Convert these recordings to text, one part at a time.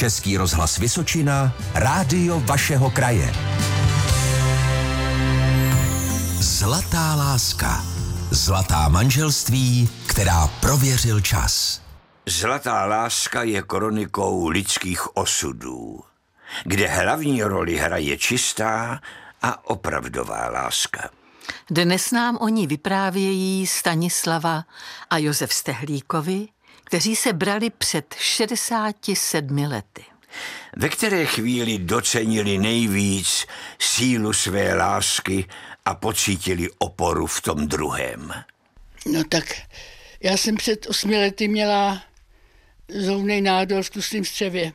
Český rozhlas Vysočina, rádio vašeho kraje. Zlatá láska. Zlatá manželství, která prověřil čas. Zlatá láska je kronikou lidských osudů, kde hlavní roli hraje čistá a opravdová láska. Dnes nám o ní vyprávějí Stanislava a Josef Stehlíkovi, kteří se brali před 67 lety. Ve které chvíli docenili nejvíc sílu své lásky a pocítili oporu v tom druhém. No tak, já jsem před 8 lety měla zhoubný nádor v tlustém střevě.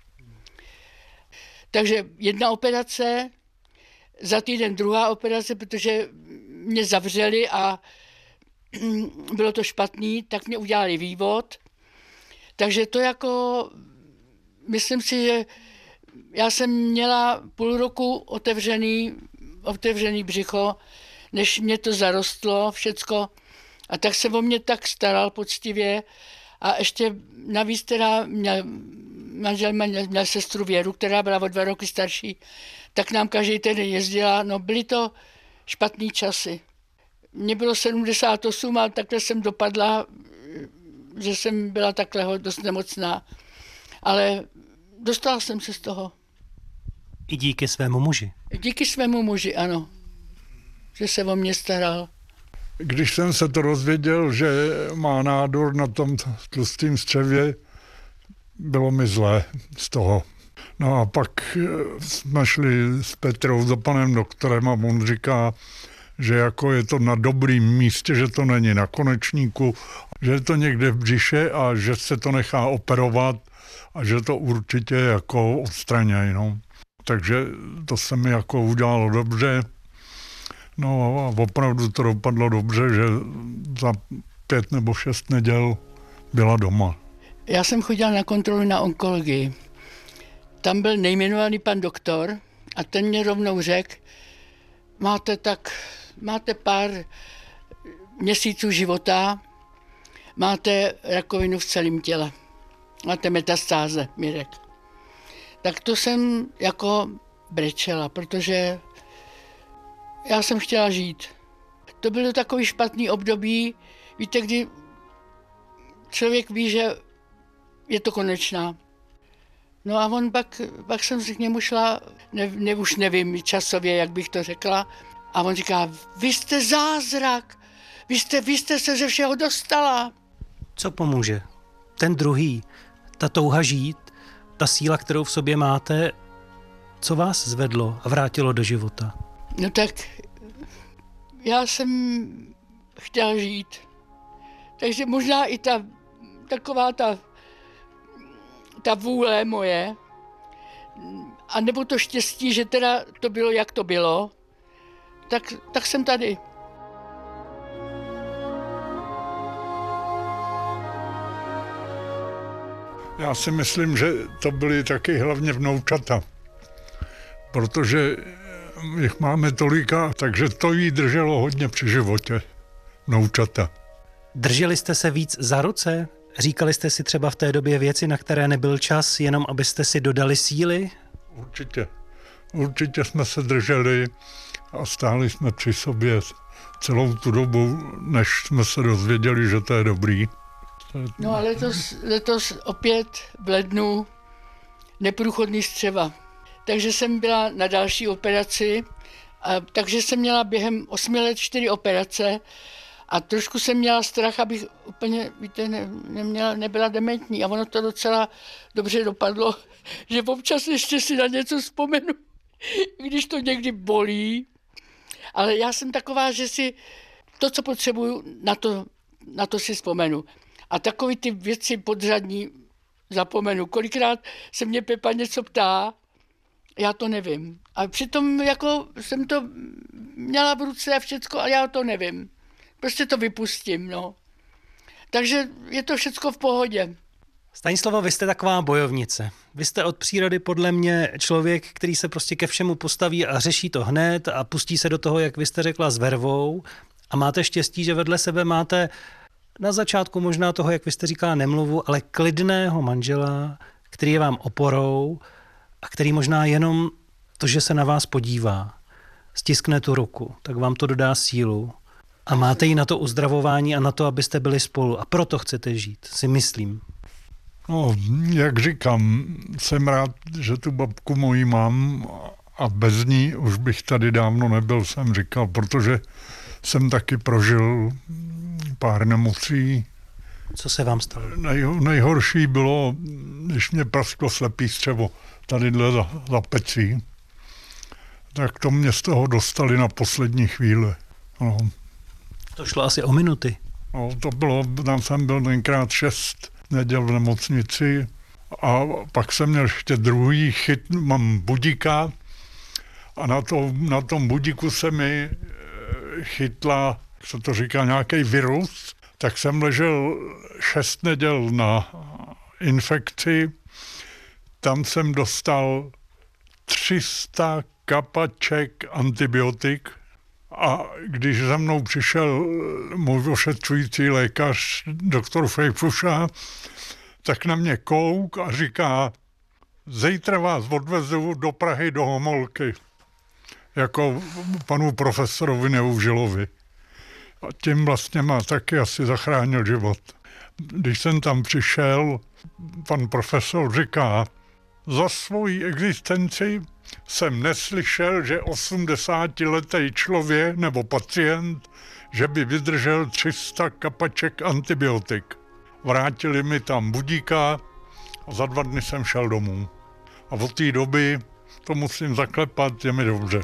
Takže jedna operace, za týden druhá operace, protože mě zavřeli a bylo to špatný, tak mě udělali vývod. Takže to jako, myslím si, že já jsem měla půl roku otevřený břicho, než mě to zarostlo všecko. A tak se o mě tak staral poctivě. A ještě navíc teda manžel měl sestru Věru, která byla o 2 roky starší, tak nám každý den jezdila. No byly to špatný časy. Mně bylo 78 a takhle jsem dopadla, že jsem byla takhle dost nemocná. Ale dostala jsem se z toho. I díky svému muži? Díky svému muži, ano. Že se o mě staral. Když jsem se to dozvěděl, že má nádor na tom tlustém střevě, bylo mi zlé z toho. No a pak jsme šli s Petrou za panem doktorem a on říká, že jako je to na dobrým místě, že to není na konečníku, že je to někde v břiše a že se to nechá operovat a že to určitě jako odstranějí. No. Takže to se mi jako udělalo dobře. No a opravdu to dopadlo dobře, že za 5 nebo 6 neděl byla doma. Já jsem chodila na kontrolu na onkologii. Tam byl nejmenovaný pan doktor a ten mě rovnou řekl, máte pár měsíců života, máte rakovinu v celém těle, máte metastáze, mi řekl. Tak to jsem jako brečela, protože já jsem chtěla žít. To bylo takový špatný období, víte, kdy člověk ví, že je to konečná. No a on pak jsem si k němu šla, už nevím časově, jak bych to řekla, a on říká, vy jste zázrak, vy jste se ze všeho dostala. Co pomůže? Ten druhý, ta touha žít, ta síla, kterou v sobě máte, co vás zvedlo a vrátilo do života? No tak já jsem chtěla žít. Takže možná i ta vůle moje, a nebo to štěstí, že teda to bylo, jak to bylo, tak jsem tady. Já si myslím, že to byly taky hlavně vnoučata, protože jich máme tolika, takže to jí drželo hodně při životě, vnoučata. Drželi jste se víc za ruce? Říkali jste si třeba v té době věci, na které nebyl čas, jenom abyste si dodali síly? Určitě jsme se drželi a stáli jsme při sobě celou tu dobu, než jsme se dozvěděli, že to je dobrý. No a letos opět v lednu neprůchodný střeva. Takže jsem byla na další operaci, takže jsem měla během 8 let 4 operace a trošku jsem měla strach, abych úplně, víte, nebyla dementní a ono to docela dobře dopadlo, že občas ještě si na něco vzpomenu, když to někdy bolí. Ale já jsem taková, že si to, co potřebuju, na to si vzpomenu. A takový ty věci podřadní zapomenu. Kolikrát se mě Pepa něco ptá, já to nevím. A přitom jako jsem to měla v ruce a všecko, ale já to nevím. Prostě to vypustím, no. Takže je to všecko v pohodě. Stanislava, vy jste taková bojovnice. Vy jste od přírody podle mě člověk, který se prostě ke všemu postaví a řeší to hned a pustí se do toho, jak vy jste řekla, s vervou. A máte štěstí, že vedle sebe máte na začátku možná toho, jak vy jste říkala, nemluvu, ale klidného manžela, který je vám oporou a který možná jenom to, že se na vás podívá, stiskne tu ruku, tak vám to dodá sílu a máte ji na to uzdravování a na to, abyste byli spolu a proto chcete žít, si myslím. No, jak říkám, jsem rád, že tu babku moji mám a bez ní už bych tady dávno nebyl, jsem říkal, protože jsem taky prožil pár nemocí. Co se vám stalo? Nejhorší bylo, když mě prasklo slepý střevo tadyhle za pecí, tak to mě z toho dostali na poslední chvíli. No. To šlo asi o minuty. No, to bylo, tam jsem byl tenkrát 6 neděl v nemocnici a pak jsem měl ještě druhý mám budíka a na tom budíku se mi chytla, jak se to říká, nějaký virus, tak jsem ležel 6 neděl na infekci, tam jsem dostal 300 kapaček antibiotik a když za mnou přišel můj ošetřující lékař, doktor Fejfuša, tak na mě kouk a říká, zítra vás odvezu do Prahy do Homolky, jako panu profesorovi Neužilovi. A tím vlastně má taky asi zachránil život. Když jsem tam přišel, pan profesor říká, za svoji existenci jsem neslyšel, že 80letý člověk nebo pacient, že by vydržel 300 kapaček antibiotik. Vrátili mi tam budíka a za 2 dny jsem šel domů. A od té doby, to musím zaklepat, je mi dobře.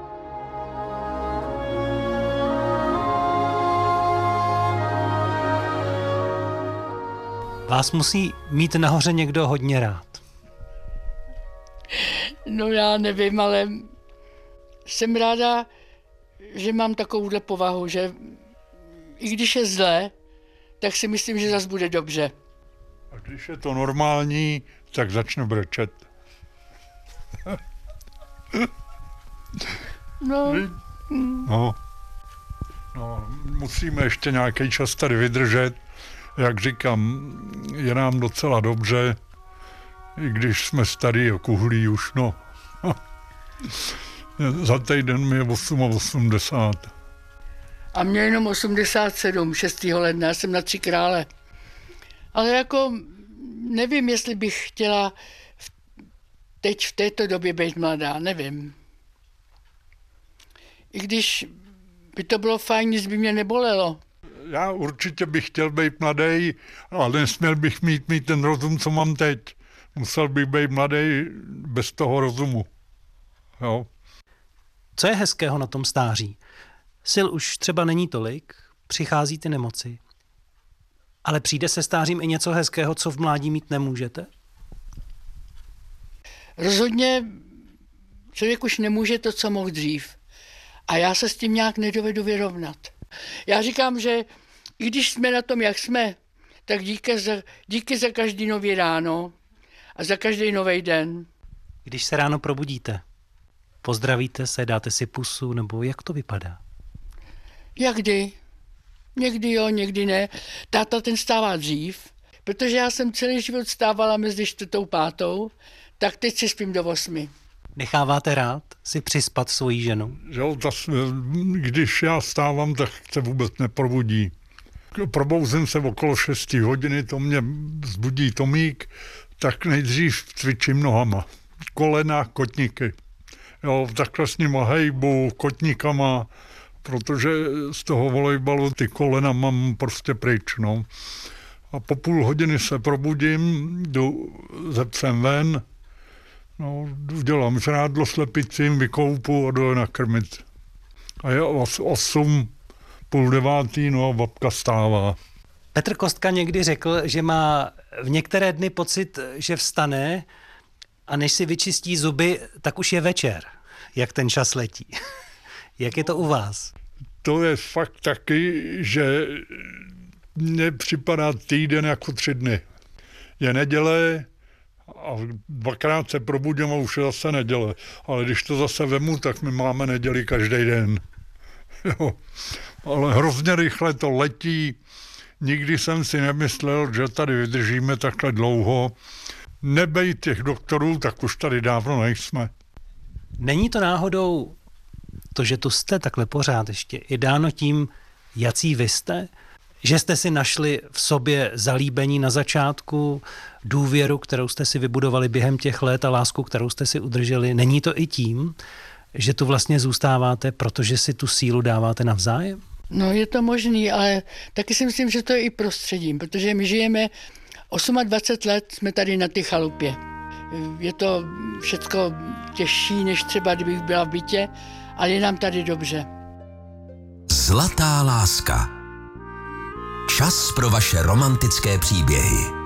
Vás musí mít nahoře někdo hodně rád. No já nevím, ale jsem ráda, že mám takovouhle povahu, že i když je zlé, tak si myslím, že zase bude dobře. A když je to normální, tak začne brečet. No, musíme ještě nějaký čas tady vydržet. Jak říkám, je nám docela dobře, i když jsme starý a kuhlí už, no. Za týden mi je 88. A mě jenom 87, 6. ledna, jsem na 3 krále. Ale jako nevím, jestli bych chtěla teď v této době být mladá, nevím. I když by to bylo fajn, nic by mě nebolelo. Já určitě bych chtěl být mladý, ale nesměl bych mít ten rozum, co mám teď. Musel bych být mladý bez toho rozumu. Jo. Co je hezkého na tom stáří? Sil už třeba není tolik, přichází ty nemoci. Ale přijde se stářím i něco hezkého, co v mládí mít nemůžete? Rozhodně člověk už nemůže to, co mohl dřív. A já se s tím nějak nedovedu vyrovnat. Já říkám, že i když jsme na tom, jak jsme, tak díky za každý nový ráno a za každý nový den. Když se ráno probudíte, pozdravíte se, dáte si pusu, nebo jak to vypadá? Jak kdy? Někdy jo, někdy ne. Táta ten stává dřív, protože já jsem celý život stávala mezi 4. a 5, tak teď si spím do 8. Necháváte rád si přispat svoji ženu? Jo, když já stávám, tak se vůbec neprobudí. Probouzím se okolo 6 hodiny, to mě vzbudí Tomík, tak nejdřív cvičím nohama. Kolena, kotníky. Jo, takhle s nima hejbu, kotníkama, protože z toho volejbalu ty kolena mám prostě pryč, no. A po půl hodiny se probudím, jdu ze psem ven, no, dělám žrádlo slepicím, vykoupu a jdu je nakrmit. A je 8, půl 9, no a babka stává. Petr Kostka někdy řekl, že má v některé dny pocit, že vstane a než si vyčistí zuby, tak už je večer, jak ten čas letí. Jak je to u vás? To je fakt taky, že mně připadá týden jako 3 dny. Je neděle a 2krát se probudím a už je zase neděle. Ale když to zase vemu, tak my máme neděli každý den. Jo. Ale hrozně rychle to letí. Nikdy jsem si nemyslel, že tady vydržíme takhle dlouho. nebejt těch doktorů, tak už tady dávno nejsme. Není to náhodou to, že tu jste takhle pořád ještě, je dáno tím, jací vy jste? Že jste si našli v sobě zalíbení na začátku, důvěru, kterou jste si vybudovali během těch let a lásku, kterou jste si udrželi. Není to i tím, že tu vlastně zůstáváte, protože si tu sílu dáváte navzájem? No je to možný, ale taky si myslím, že to je i prostředím, protože my žijeme 28 let, jsme tady na té chalupě. Je to všecko těžší, než třeba kdybych byla v bytě, ale je nám tady dobře. Zlatá láska. Čas pro vaše romantické příběhy.